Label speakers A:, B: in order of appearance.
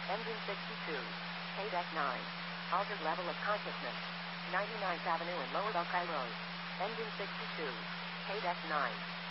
A: Engine 62. KDEC 9. Altered level of consciousness. 99th Avenue and Lower Buckeye Road. Engine 62. KDEC 9.